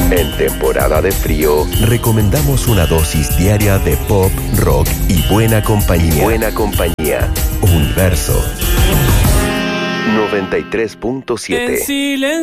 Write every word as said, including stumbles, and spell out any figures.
En temporada de frío, recomendamos una dosis diaria de pop, rock y buena compañía. Buena compañía. Universo noventa y tres punto siete.